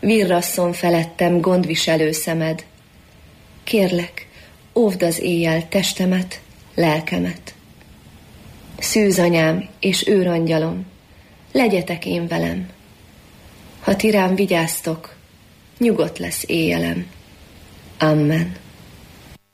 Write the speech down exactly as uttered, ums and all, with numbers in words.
virrasszon felettem gondviselő szemed. Kérlek, óvd az éjjel testemet, lelkemet. Szűzanyám és őrangyalom, legyetek én velem. Ha ti rám vigyáztok, nyugodt lesz éjjelem. Amen.